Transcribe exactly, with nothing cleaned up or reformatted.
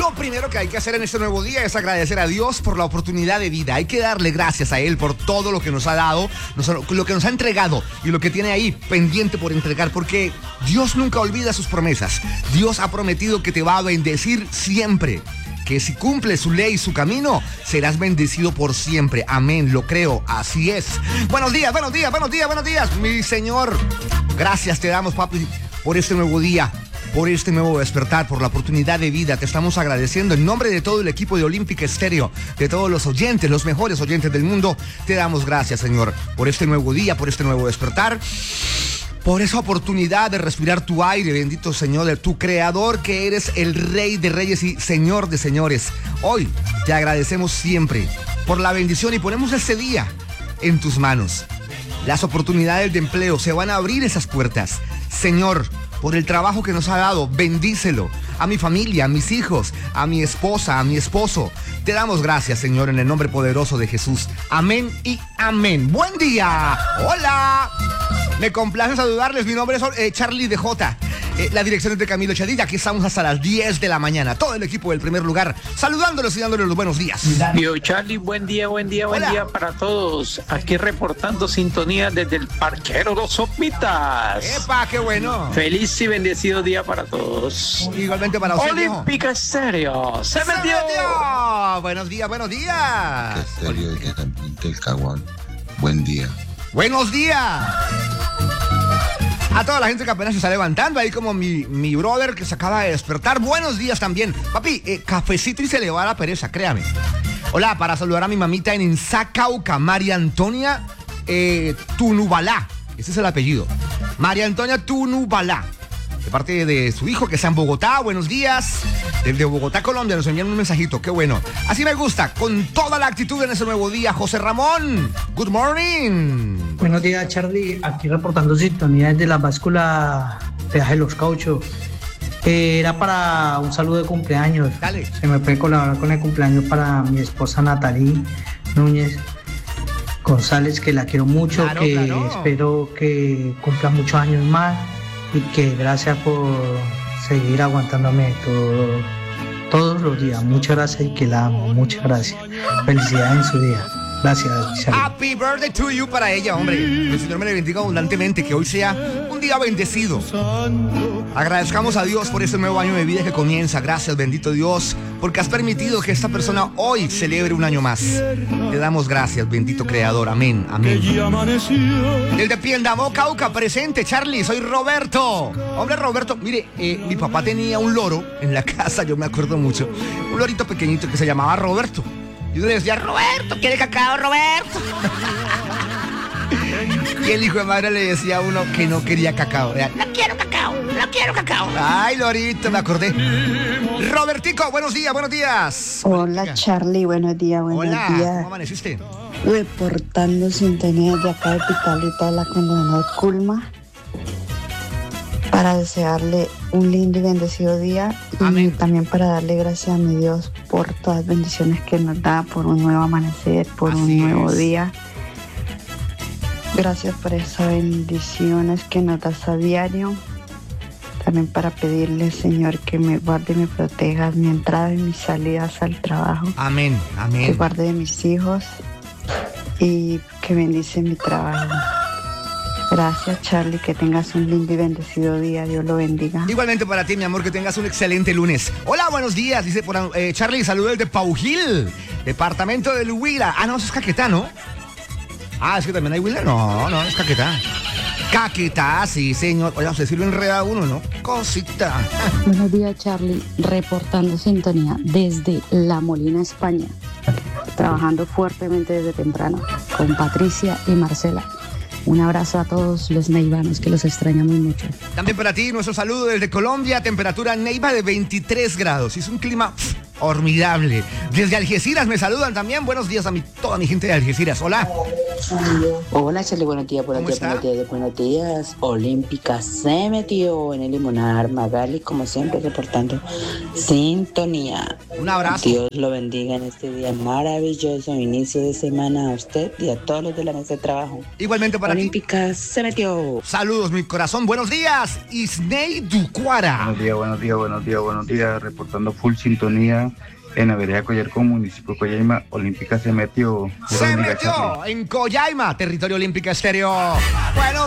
Lo primero que hay que hacer en este nuevo día es agradecer a Dios por la oportunidad de vida. Hay que darle gracias a Él por todo lo que nos ha dado, lo que nos ha entregado y lo que tiene ahí pendiente por entregar, porque Dios nunca olvida sus promesas. Dios ha prometido que te va a bendecir siempre, que si cumples su ley y su camino, serás bendecido por siempre. Amén, lo creo, así es. Buenos días, buenos días, buenos días, buenos días, mi Señor. Gracias te damos, papi, por este nuevo día, por este nuevo despertar, por la oportunidad de vida. Te estamos agradeciendo en nombre de todo el equipo de Olímpica Estéreo, de todos los oyentes, los mejores oyentes del mundo. Te damos gracias, Señor, por este nuevo día, por este nuevo despertar, por esa oportunidad de respirar tu aire. Bendito Señor, de tu creador, que eres el Rey de Reyes y Señor de Señores. Hoy te agradecemos siempre por la bendición y ponemos este día en tus manos. Las oportunidades de empleo, se van a abrir esas puertas. Señor, por el trabajo que nos ha dado, bendícelo. A mi familia, a mis hijos, a mi esposa, a mi esposo. Te damos gracias, Señor, en el nombre poderoso de Jesús. Amén y amén. ¡Buen día! ¡Hola! Me complace saludarles. Mi nombre es eh, Charlie D J. Eh, la dirección es de Camilo Chadilla. Aquí estamos hasta las diez de la mañana. Todo el equipo del primer lugar, saludándolos y dándoles los buenos días. Yo, Charlie, buen día, buen día, buen Hola. día para todos. Aquí reportando sintonía desde el parquero Los Sopitas. ¡Epa, qué bueno! Feliz y bendecido día para todos. Igualmente para usted, viejo. Olímpica Estéreo. ¡Se ¡Se metió! metió! Buenos días, buenos días. Estéreo desde del Caguán. Buen día. Buenos días. A toda la gente que apenas se está levantando, ahí como mi, mi brother que se acaba de despertar. Buenos días también. Papi, eh, cafecito y se le va la pereza, créame. Hola, para saludar a mi mamita en Insa, Cauca, María Antonia eh, Tunubalá. Ese es el apellido. María Antonia Tunubalá. De parte de su hijo que está en Bogotá. Buenos días. Desde Bogotá, Colombia, nos envían un mensajito. Qué bueno. Así me gusta. Con toda la actitud en ese nuevo día. José Ramón. Good morning. Buenos días, Charlie. Aquí reportando sintonía desde la báscula Peaje Los Cauchos. Eh, era para un saludo de cumpleaños. Dale. Se me puede colaborar con el cumpleaños para mi esposa Natalí Núñez González, que la quiero mucho, Claro, que claro. espero que cumpla muchos años más y que gracias por seguir aguantándome todo, todos los días. Muchas gracias y que la amo. Muchas gracias. Felicidades en su día. Gracias, Charlie. Happy birthday to you para ella, hombre. Que el Señor me le bendiga abundantemente, que hoy sea un día bendecido. Agradezcamos a Dios por este nuevo año de vida que comienza. Gracias, bendito Dios, porque has permitido que esta persona hoy celebre un año más. Te damos gracias, bendito Creador. Amén, amén. Desde Piendamó, Cauca, presente, Charlie. Soy Roberto. Hombre, Roberto, mire, eh, mi papá tenía un loro en la casa, yo me acuerdo mucho. Un lorito pequeñito que se llamaba Roberto. Y uno le decía, Roberto, ¿quiere cacao, Roberto? Y el hijo de madre le decía a uno que no quería cacao. Era, no quiero cacao, no quiero cacao. Ay, Lorito, me acordé. Robertico, buenos días, buenos días. Hola, Charlie, buenos días, buenos Hola, ¿cómo días. amaneciste? Reportando sintonía de acá de Pitalita, la condenada Culma, para desearle un lindo y bendecido día y Amén. también para darle gracias a mi Dios por todas las bendiciones que nos da, por un nuevo amanecer, por Así un nuevo es. día. Gracias por esas bendiciones que nos das a diario. También para pedirle, Señor, que me guarde y me proteja mi entrada y mis salidas al trabajo, Amén, que amén. guarde de mis hijos y que bendice mi trabajo. Gracias, Charlie, que tengas un lindo y bendecido día. Dios lo bendiga. Igualmente para ti, mi amor, que tengas un excelente lunes. Hola, buenos días, dice por eh, Charlie, saludos desde Paujil, departamento del Huila. Ah, no, eso es Caquetá, ¿no? Ah, es que también hay Huila. No, no, es Caquetá. Caquetá, sí, señor. Oye, usted sí lo enreda a uno, ¿no? Cosita. Buenos días, Charlie, reportando sintonía desde La Molina, España, trabajando fuertemente desde temprano con Patricia y Marcela. Un abrazo a todos los neivanos que los extrañamos mucho. También para ti, nuestro saludo desde Colombia, temperatura en Neiva de veintitrés grados. Es un clima pff, formidable. Desde Algeciras me saludan también. Buenos días a mi, toda mi gente de Algeciras. Hola. Hola, Charlie, buenos días, buenos ¿Cómo días, está? buenos días, buenos días. Olímpica se metió en el limonar. Magali, como siempre, reportando sintonía. Un abrazo. Dios lo bendiga en este día maravilloso, inicio de semana a usted y a todos los de la mesa de trabajo. Igualmente para ti. Olímpica se metió. Saludos, mi corazón. Buenos días, Isnei Ducuara. Buenos días, buenos días, buenos días, buenos días. Reportando full sintonía en la vereda Coyercón, municipio de Coyaima. Olímpica se metió. Se metió en Coyaima, territorio olímpico estéreo. Bueno.